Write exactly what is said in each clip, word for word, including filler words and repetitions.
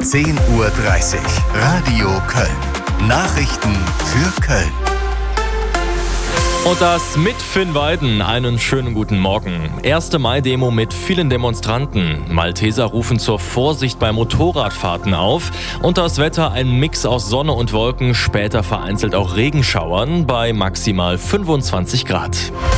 zehn Uhr dreißig. Radio Köln. Nachrichten für Köln. Und das mit Finn Weiden. Einen schönen guten Morgen. erste Mai-Demo mit vielen Demonstranten. Malteser rufen zur Vorsicht bei Motorradfahrten auf. Und das Wetter ein Mix aus Sonne und Wolken, später vereinzelt auch Regenschauern bei maximal fünfundzwanzig Grad.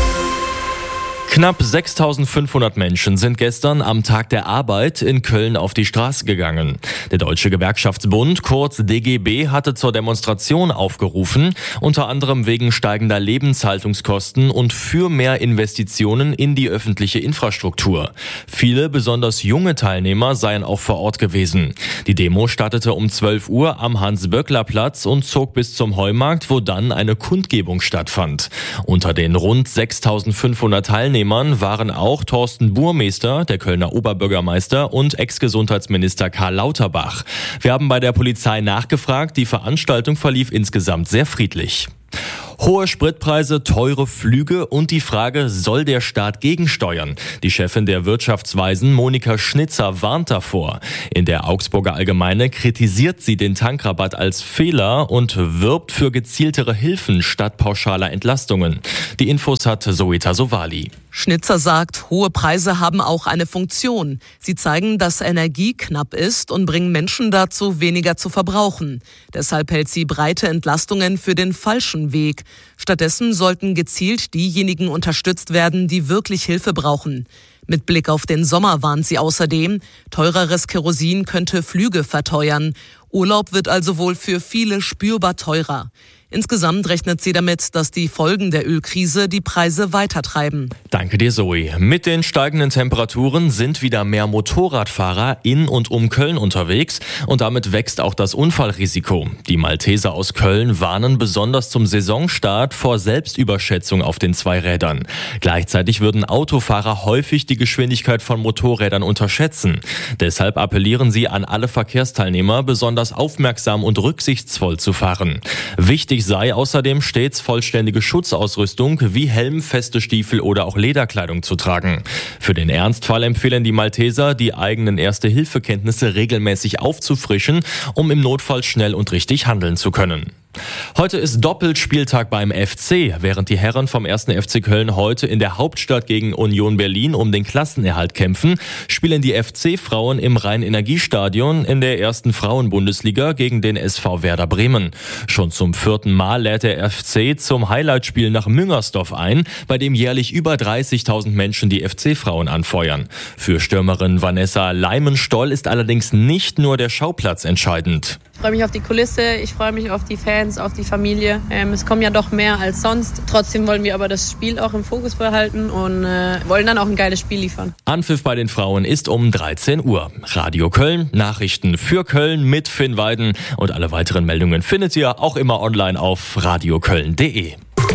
Knapp sechstausendfünfhundert Menschen sind gestern am Tag der Arbeit in Köln auf die Straße gegangen. Der Deutsche Gewerkschaftsbund, kurz D G B, hatte zur Demonstration aufgerufen, unter anderem wegen steigender Lebenshaltungskosten und für mehr Investitionen in die öffentliche Infrastruktur. Viele, besonders junge Teilnehmer, seien auch vor Ort gewesen. Die Demo startete um zwölf Uhr am Hans-Böckler-Platz und zog bis zum Heumarkt, wo dann eine Kundgebung stattfand. Unter den rund sechstausendfünfhundert Teilnehmern waren auch Thorsten Burmester, der Kölner Oberbürgermeister, und Ex-Gesundheitsminister Karl Lauterbach. Wir haben bei der Polizei nachgefragt, die Veranstaltung verlief insgesamt sehr friedlich. Hohe Spritpreise, teure Flüge und die Frage, soll der Staat gegensteuern? Die Chefin der Wirtschaftsweisen, Monika Schnitzer, warnt davor. In der Augsburger Allgemeine kritisiert sie den Tankrabatt als Fehler und wirbt für gezieltere Hilfen statt pauschaler Entlastungen. Die Infos hat Zoeta Sowali. Schnitzer sagt, hohe Preise haben auch eine Funktion. Sie zeigen, dass Energie knapp ist und bringen Menschen dazu, weniger zu verbrauchen. Deshalb hält sie breite Entlastungen für den falschen Weg. Stattdessen sollten gezielt diejenigen unterstützt werden, die wirklich Hilfe brauchen. Mit Blick auf den Sommer warnt sie außerdem, teureres Kerosin könnte Flüge verteuern. Urlaub wird also wohl für viele spürbar teurer. Insgesamt rechnet sie damit, dass die Folgen der Ölkrise die Preise weitertreiben. Danke dir, Zoe. Mit den steigenden Temperaturen sind wieder mehr Motorradfahrer in und um Köln unterwegs und damit wächst auch das Unfallrisiko. Die Malteser aus Köln warnen besonders zum Saisonstart vor Selbstüberschätzung auf den Zweirädern. Gleichzeitig würden Autofahrer häufig die Geschwindigkeit von Motorrädern unterschätzen. Deshalb appellieren sie an alle Verkehrsteilnehmer, besonders aufmerksam und rücksichtsvoll zu fahren. Wichtig sei außerdem stets vollständige Schutzausrüstung wie Helm, feste Stiefel oder auch Lederkleidung zu tragen. Für den Ernstfall empfehlen die Malteser, die eigenen Erste-Hilfe-Kenntnisse regelmäßig aufzufrischen, um im Notfall schnell und richtig handeln zu können. Heute ist Doppelspieltag beim F C. Während die Herren vom ersten F C Köln heute in der Hauptstadt gegen Union Berlin um den Klassenerhalt kämpfen, spielen die F C-Frauen im Rhein-Energiestadion in der ersten Frauenbundesliga gegen den S V Werder Bremen. Schon zum vierten Mal lädt der F C zum Highlightspiel nach Müngersdorf ein, bei dem jährlich über dreißigtausend Menschen die F C-Frauen anfeuern. Für Stürmerin Vanessa Leimenstoll ist allerdings nicht nur der Schauplatz entscheidend. Ich freue mich auf die Kulisse, ich freue mich auf die Fans, auf die Familie. Ähm, es kommen ja doch mehr als sonst. Trotzdem wollen wir aber das Spiel auch im Fokus behalten und äh, wollen dann auch ein geiles Spiel liefern. Anpfiff bei den Frauen ist um dreizehn Uhr. Radio Köln, Nachrichten für Köln mit Finn Weiden und alle weiteren Meldungen findet ihr auch immer online auf radioköln punkt de.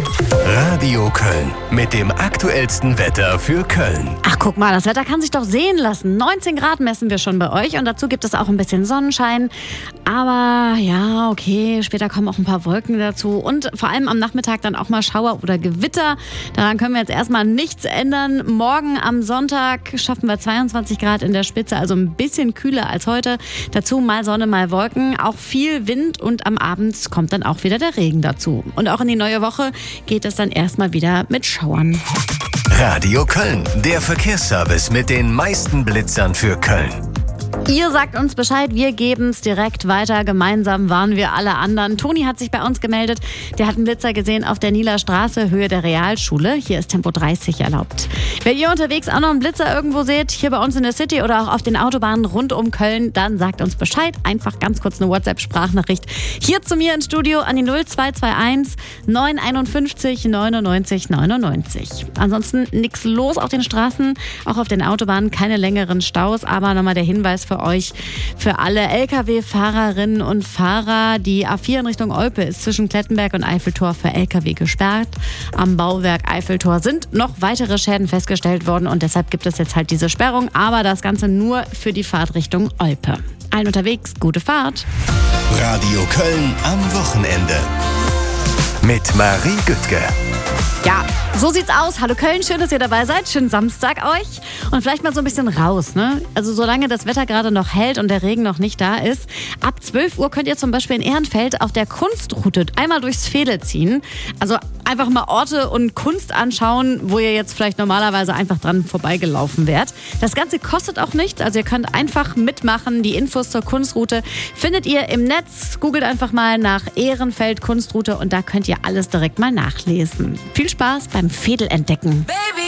Radio Köln mit dem aktuellsten Wetter für Köln. Ach, guck mal, das Wetter kann sich doch sehen lassen. neunzehn Grad messen wir schon bei euch und dazu gibt es auch ein bisschen Sonnenschein. Aber ja, okay, später kommen auch ein paar Wolken dazu und vor allem am Nachmittag dann auch mal Schauer oder Gewitter. Daran können wir jetzt erstmal nichts ändern. Morgen am Sonntag schaffen wir zweiundzwanzig Grad in der Spitze, also ein bisschen kühler als heute. Dazu mal Sonne, mal Wolken, auch viel Wind und am Abend kommt dann auch wieder der Regen dazu. Und auch in die neue Woche geht es dann erstmal wieder mit Schauern. Radio Köln, der Verkehrsservice mit den meisten Blitzern für Köln. Ihr sagt uns Bescheid, wir geben es direkt weiter. Gemeinsam warnen wir alle anderen. Toni hat sich bei uns gemeldet. Der hat einen Blitzer gesehen auf der Nieler Straße, Höhe der Realschule. Hier ist Tempo dreißig erlaubt. Wenn ihr unterwegs auch noch einen Blitzer irgendwo seht, hier bei uns in der City oder auch auf den Autobahnen rund um Köln, dann sagt uns Bescheid. Einfach ganz kurz eine WhatsApp-Sprachnachricht hier zu mir ins Studio an die null zwei zwei eins neun fünf eins neunundneunzig neunundneunzig. Ansonsten nichts los auf den Straßen, auch auf den Autobahnen keine längeren Staus. Aber nochmal der Hinweis für euch, für alle L K W-Fahrerinnen und Fahrer. Die A vier in Richtung Olpe ist zwischen Klettenberg und Eiffeltor für L K W gesperrt. Am Bauwerk Eiffeltor sind noch weitere Schäden festgestellt worden und deshalb gibt es jetzt halt diese Sperrung, aber das Ganze nur für die Fahrt Richtung Olpe. Allen unterwegs, gute Fahrt. Radio Köln am Wochenende mit Marie Güttke. Ja, so sieht's aus. Hallo Köln, schön, dass ihr dabei seid. Schönen Samstag euch. Und vielleicht mal so ein bisschen raus, ne? Also solange das Wetter gerade noch hält und der Regen noch nicht da ist, ab zwölf Uhr könnt ihr zum Beispiel in Ehrenfeld auf der Kunstroute einmal durchs Veedel ziehen. Also einfach mal Orte und Kunst anschauen, wo ihr jetzt vielleicht normalerweise einfach dran vorbeigelaufen wärt. Das Ganze kostet auch nichts, also ihr könnt einfach mitmachen. Die Infos zur Kunstroute findet ihr im Netz. Googelt einfach mal nach Ehrenfeld Kunstroute und da könnt ihr alles direkt mal nachlesen. Viel Spaß beim Veedel entdecken. Baby.